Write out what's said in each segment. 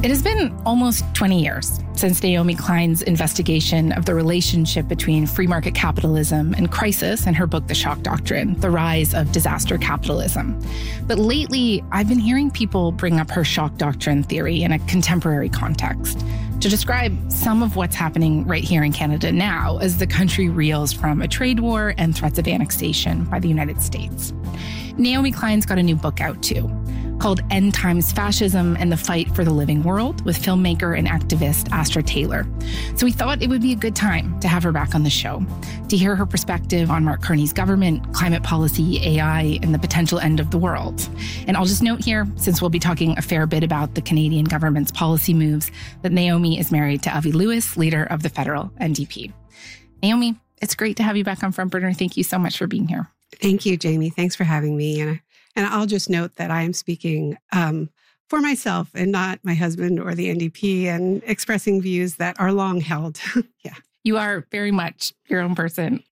It has been almost 20 years since Naomi Klein's investigation of the relationship between free market capitalism and crisis in her book, The Shock Doctrine, The Rise of Disaster Capitalism. But lately, I've been hearing people bring up her shock doctrine theory in a contemporary context to describe some of what's happening right here in Canada now as the country reels from a trade war and threats of annexation by the United States. Naomi Klein's got a new book out too, called End Times Fascism and the Fight for the Living World, with filmmaker and activist Astra Taylor. So we thought it would be a good time to have her back on the show, to hear her perspective on Mark Carney's government, climate policy, AI, and the potential end of the world. And I'll just note here, since we'll be talking a fair bit about the Canadian government's policy moves, that Naomi is married to Avi Lewis, leader of the federal NDP. Naomi, it's great to have you back on Front Burner. Thank you so much for being here. Thank you, Jamie. Thanks for having me. And I'll just note that I am speaking for myself and not my husband or the NDP, and expressing views that are long held. Yeah. You are very much your own person.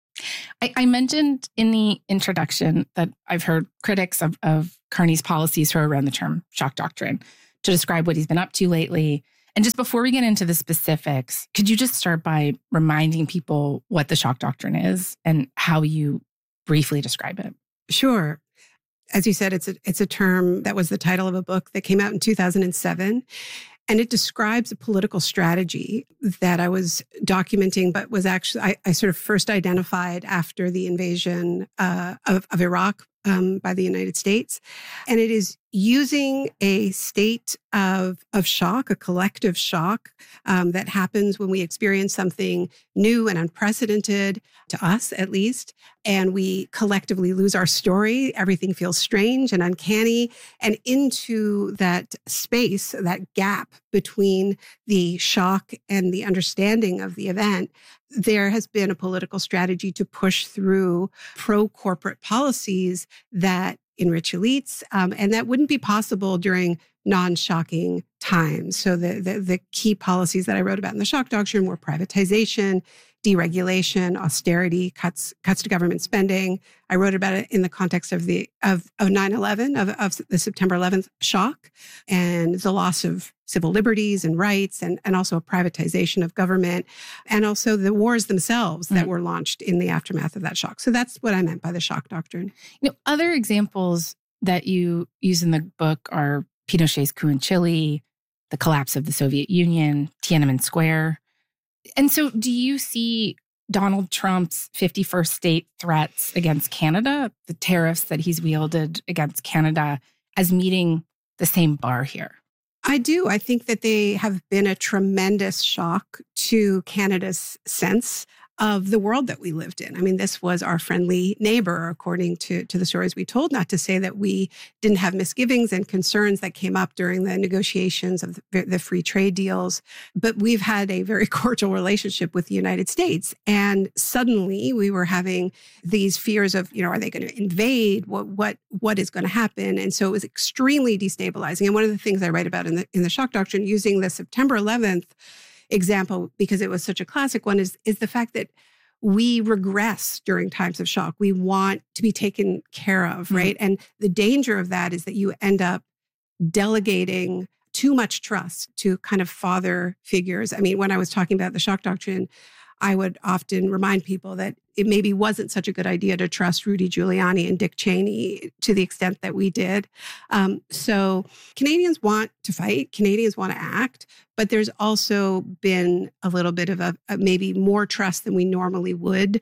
I mentioned in the introduction that I've heard critics of Carney's policies throw around the term shock doctrine to describe what he's been up to lately. And just before we get into the specifics, could you just start by reminding people what the shock doctrine is and how you briefly describe it? Sure. As you said, it's a term that was the title of a book that came out in 2007. And it describes a political strategy that I was documenting, but was actually, I sort of first identified after the invasion of Iraq by the United States. And it is using a state of shock, a collective shock that happens when we experience something new and unprecedented, to us at least, and we collectively lose our story. Everything feels strange and uncanny. And into that space, that gap between the shock and the understanding of the event, there has been a political strategy to push through pro-corporate policies that enrich elites, and that wouldn't be possible during non-shocking times. So the key policies that I wrote about in the shock doctrine were privatization, deregulation, austerity, cuts to government spending. I wrote about it in the context of 9/11, of the September 11th shock, and the loss of civil liberties and rights, and also a privatization of government, and also the wars themselves that were launched in the aftermath of that shock. So that's what I meant by the shock doctrine. Other examples that you use in the book are Pinochet's coup in Chile, the collapse of the Soviet Union, Tiananmen Square. And so do you see Donald Trump's 51st state threats against Canada, the tariffs that he's wielded against Canada, as meeting the same bar here? I do. I think that they have been a tremendous shock to Canada's sense of the world that we lived in. I mean, this was our friendly neighbor, according to the stories we told, not to say that we didn't have misgivings and concerns that came up during the negotiations of the free trade deals. But we've had a very cordial relationship with the United States. And suddenly we were having these fears of, are they going to invade? What is going to happen? And so it was extremely destabilizing. And one of the things I write about in the shock doctrine, using the September 11th example, because it was such a classic one, is the fact that we regress during times of shock. We want to be taken care of, right? And the danger of that is that you end up delegating too much trust to kind of father figures. I mean, when I was talking about the shock doctrine, I would often remind people that it maybe wasn't such a good idea to trust Rudy Giuliani and Dick Cheney to the extent that we did. So Canadians want to fight, Canadians want to act, but there's also been a little bit of a maybe more trust than we normally would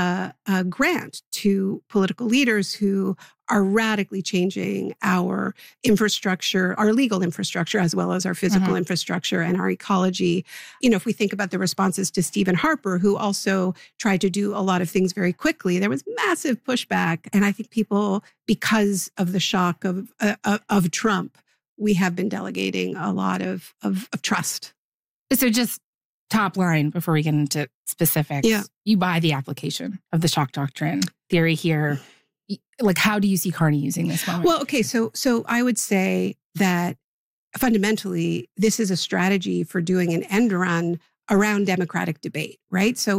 grant to political leaders who are radically changing our infrastructure, our legal infrastructure, as well as our physical infrastructure and our ecology. If we think about the responses to Stephen Harper, who also tried to do a lot of things very quickly, there was massive pushback. And I think people, because of the shock of Trump, we have been delegating a lot of trust. So just top line before we get into specifics, you buy the application of the shock doctrine theory here. Like, how do you see Carney using this moment? Well, okay, so I would say that fundamentally, this is a strategy for doing an end run around democratic debate, right? So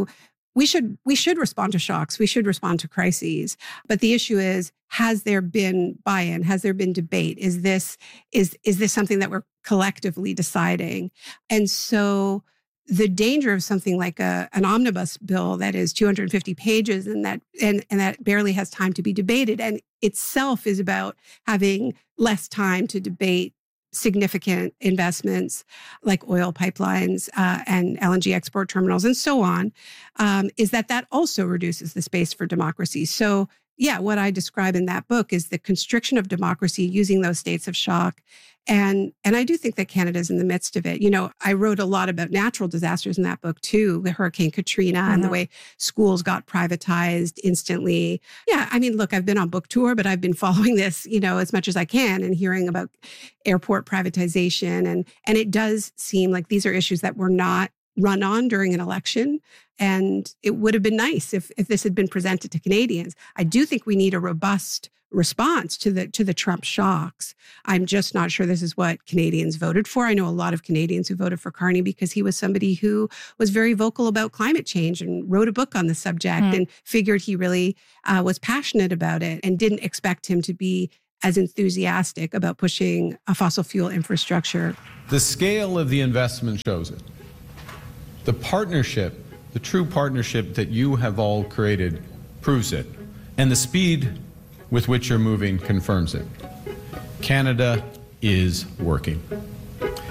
we should respond to shocks. We should respond to crises. But the issue is, has there been buy-in? Has there been debate? Is this something that we're collectively deciding? And so the danger of something like an omnibus bill that is 250 pages and that barely has time to be debated, and itself is about having less time to debate significant investments like oil pipelines and LNG export terminals and so on, is that also reduces the space for democracy. So yeah, what I describe in that book is the constriction of democracy using those states of shock. And I do think that Canada's in the midst of it. You know, I wrote a lot about natural disasters in that book too, the Hurricane Katrina and the way schools got privatized instantly. Yeah, I mean, look, I've been on book tour, but I've been following this, you know, as much as I can and hearing about airport privatization. And it does seem like these are issues that were not run on during an election. And it would have been nice if this had been presented to Canadians. I do think we need a robust response to the Trump shocks. I'm just not sure this is what Canadians voted for. I know a lot of Canadians who voted for Carney because he was somebody who was very vocal about climate change and wrote a book on the subject and figured he really was passionate about it and didn't expect him to be as enthusiastic about pushing a fossil fuel infrastructure. The scale of the investment shows it. The partnership, the true partnership that you have all created proves it. And the speed with which you're moving confirms it. Canada is working.